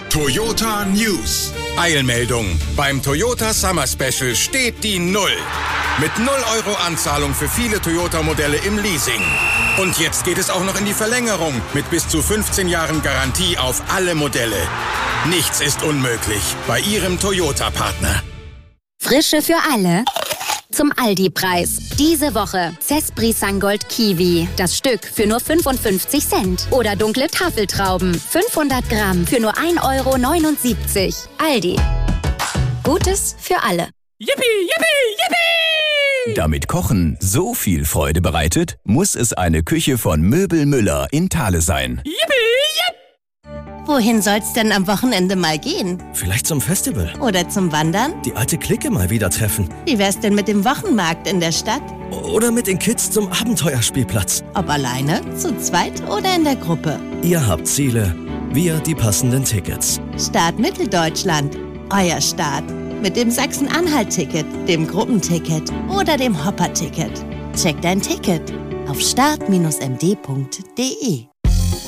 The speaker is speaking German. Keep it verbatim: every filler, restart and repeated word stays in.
Toyota News. Eilmeldung. Beim Toyota Summer Special steht die Null. Mit null Euro Anzahlung für viele Toyota-Modelle im Leasing. Und jetzt geht es auch noch in die Verlängerung mit bis zu fünfzehn Jahren Garantie auf alle Modelle. Nichts ist unmöglich bei Ihrem Toyota-Partner. Frische für alle. Zum Aldi-Preis. Diese Woche Zespri Sangold Kiwi. Das Stück für nur fünfundfünfzig Cent. Oder dunkle Tafeltrauben. fünfhundert Gramm für nur ein Euro neunundsiebzig. Aldi. Gutes für alle. Yippie, yippie, yippie! Damit Kochen so viel Freude bereitet, muss es eine Küche von Möbel Müller in Thale sein. Yippie, yipp! Wohin soll's denn am Wochenende mal gehen? Vielleicht zum Festival. Oder zum Wandern? Die alte Clique mal wieder treffen. Wie wär's denn mit dem Wochenmarkt in der Stadt? Oder mit den Kids zum Abenteuerspielplatz. Ob alleine, zu zweit oder in der Gruppe. Ihr habt Ziele, wir die passenden Tickets. Start Mitteldeutschland. Euer Start. Mit dem Sachsen-Anhalt-Ticket, dem Gruppenticket oder dem Hopper-Ticket. Check dein Ticket auf start Bindestrich m d punkt d e.